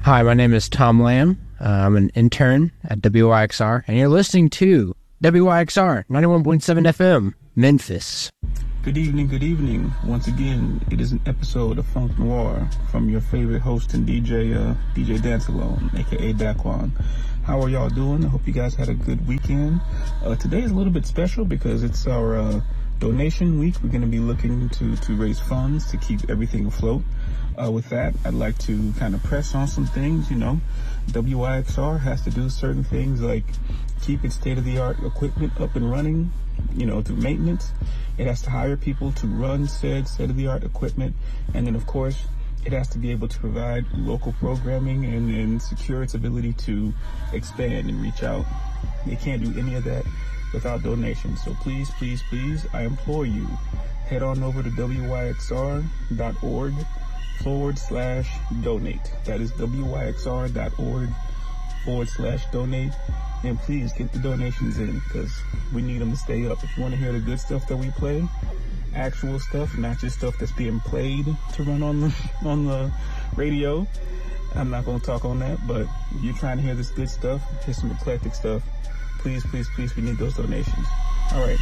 Hi, my name is Tom Lamb. I'm an intern at WYXR, and you're listening to WYXR 91.7 FM, Memphis. Good evening. Once again, it is an episode of Funk Noir from your favorite host and DJ, DJ Dance Alone, aka Daquan. How are y'all doing? I hope you guys had a good weekend. Today is a little bit special because it's our donation week. We're going to be looking to raise funds to keep everything afloat. With that, I'd like to kind of press on some things. You know, WYXR has to do certain things like keep its state-of-the-art equipment up and running, you know, through maintenance. It has to hire people to run said state-of-the-art equipment. And then, of course, it has to be able to provide local programming and secure its ability to expand and reach out. It can't do any of that without donations. So please, I implore you, head on over to wyxr.org/donate. That is wyxr.org/donate. And please get the donations in because we need them to stay up. If you want to hear the good stuff that we play, actual stuff, not just stuff that's being played to run on the radio, I'm not going to talk on that. But if you're trying to hear this good stuff, hear some eclectic stuff, please, we need those donations. All right,